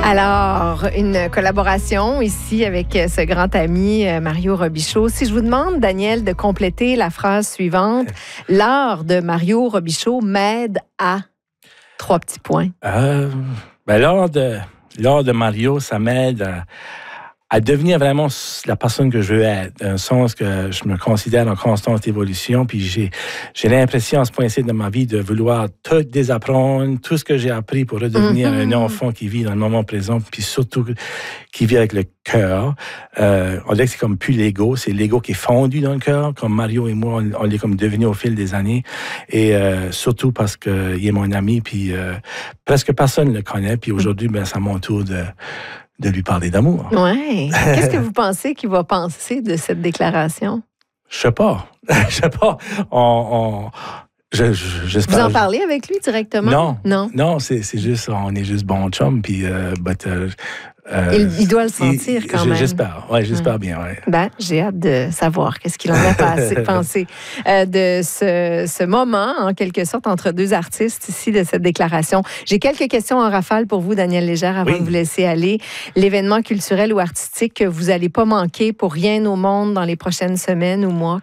Alors, une collaboration ici avec ce grand ami Mario Robichaud. Si je vous demande, Daniel, de compléter la phrase suivante, l'art de Mario Robichaud m'aide à... 3 petits points. L'art de Mario, ça m'aide à devenir vraiment la personne que je veux être, dans le sens que je me considère en constante évolution, puis j'ai l'impression à ce point-ci de ma vie de vouloir tout désapprendre, tout ce que j'ai appris pour redevenir un enfant qui vit dans le moment présent, puis surtout qui vit avec le cœur. On dirait que c'est comme plus l'ego, c'est l'ego qui est fondu dans le cœur, comme Mario et moi, on l'est comme devenu au fil des années, et surtout parce qu'il est mon ami, puis presque personne ne le connaît, puis aujourd'hui, c'est à mon tour de lui parler d'amour. Oui. Qu'est-ce que vous pensez qu'il va penser de cette déclaration? Je sais pas. Vous en parlez avec lui directement? Non, c'est juste, on est juste bon chum, puis il doit le sentir quand même. J'espère bien, ouais. J'ai hâte de savoir qu'est-ce qu'il en a pensé de ce moment, en quelque sorte, entre deux artistes ici, de cette déclaration. J'ai quelques questions en rafale pour vous, Daniel Légère, avant de vous laisser aller. L'événement culturel ou artistique que vous n'allez pas manquer pour rien au monde dans les prochaines semaines ou mois?